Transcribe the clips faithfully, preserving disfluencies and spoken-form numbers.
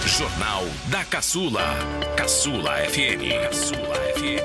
Jornal da Caçula. Caçula F M. Caçula F M.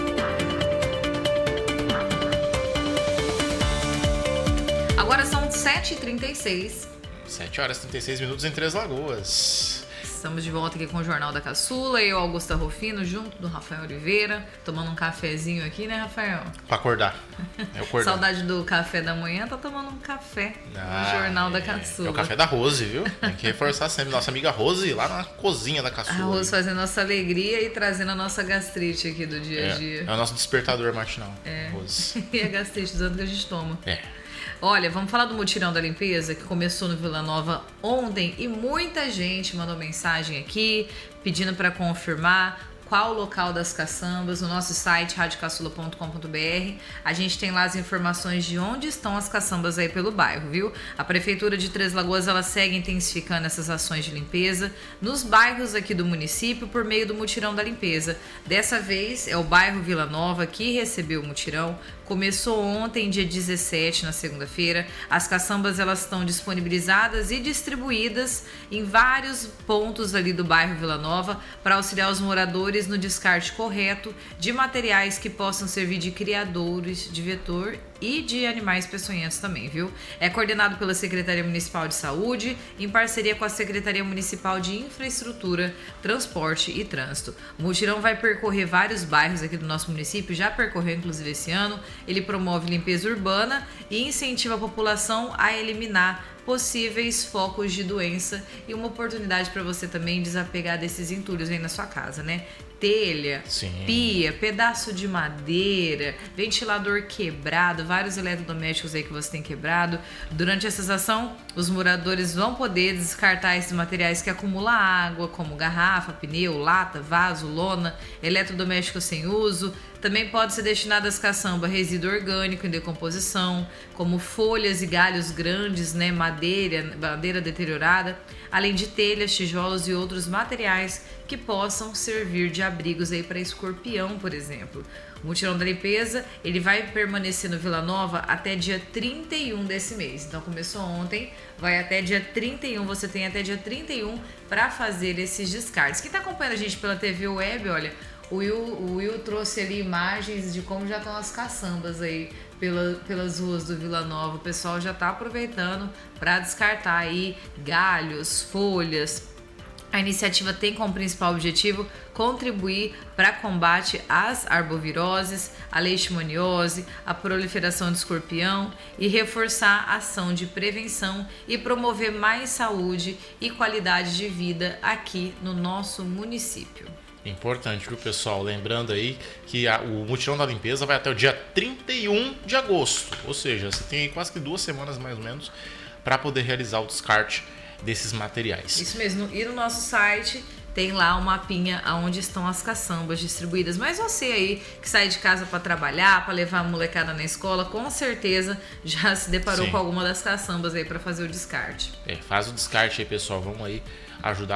Agora são sete e trinta e seis. sete horas e trinta e seis minutos em Três Lagoas. Estamos de volta aqui com o Jornal da Caçula. Eu, Augusta Rufino, junto do Rafael Oliveira, tomando um cafezinho aqui, né, Rafael? Pra acordar. É acordar. Saudade do café da manhã, tá tomando um café ah, no Jornal é, da Caçula. É o café da Rose, viu? Tem que reforçar sempre. Nossa amiga Rose, lá na cozinha da Caçula. A Rose fazendo nossa alegria e trazendo a nossa gastrite aqui do dia a dia. É, é o nosso despertador matinal. É. Rose. E a gastrite do tanto que a gente toma. É. Olha, vamos falar do mutirão da limpeza que começou no Vila Nova ontem e muita gente mandou mensagem aqui pedindo para confirmar qual o local das caçambas. No nosso site rádio caçula ponto com ponto b r a gente tem lá as informações de onde estão as caçambas aí pelo bairro, viu? A Prefeitura de Três Lagoas, ela segue intensificando essas ações de limpeza nos bairros aqui do município por meio do mutirão da limpeza. Dessa vez é o bairro Vila Nova que recebeu o mutirão. Começou ontem, dia dezessete, na segunda-feira. As caçambas, elas estão disponibilizadas e distribuídas em vários pontos ali do bairro Vila Nova para auxiliar os moradores no descarte correto de materiais que possam servir de criadouros de vetor e de animais peçonhentos também, viu? É coordenado pela Secretaria Municipal de Saúde, em parceria com a Secretaria Municipal de Infraestrutura, Transporte e Trânsito. O mutirão vai percorrer vários bairros aqui do nosso município, já percorreu inclusive esse ano. Ele promove limpeza urbana e incentiva a população a eliminar possíveis focos de doença e uma oportunidade para você também desapegar desses entulhos aí na sua casa, né? Telha, Sim. pia, pedaço de madeira, ventilador quebrado, vários eletrodomésticos aí que você tem quebrado. Durante essa ação, os moradores vão poder descartar esses materiais que acumulam água, como garrafa, pneu, lata, vaso, lona, eletrodomésticos sem uso. Também pode ser destinado às caçambas resíduo orgânico em decomposição, como folhas e galhos grandes, né, madeira, madeira deteriorada, além de telhas, tijolos e outros materiais que possam servir de abrigos aí para escorpião, por exemplo. O mutirão da limpeza, ele vai permanecer no Vila Nova até dia trinta e um desse mês. Então começou ontem, vai até dia trinta e um, você tem até dia trinta e um para fazer esses descartes. Quem está acompanhando a gente pela T V Web, olha, o Will, o Will trouxe ali imagens de como já estão as caçambas aí pela, pelas ruas do Vila Nova. O pessoal já está aproveitando para descartar aí galhos, folhas. A iniciativa tem como principal objetivo contribuir para combate às arboviroses, a leishmaniose, a proliferação de escorpião e reforçar a ação de prevenção e promover mais saúde e qualidade de vida aqui no nosso município. Importante, viu, pessoal? Lembrando aí que a, o mutirão da limpeza vai até o dia trinta e um de agosto. Ou seja, você tem aí quase que duas semanas mais ou menos para poder realizar o descarte desses materiais. Isso mesmo. E no nosso site tem lá um mapinha onde estão as caçambas distribuídas. Mas você aí que sai de casa para trabalhar, para levar a molecada na escola, com certeza já se deparou Sim. com alguma das caçambas aí para fazer o descarte. É, faz o descarte aí, pessoal. Vamos aí ajudar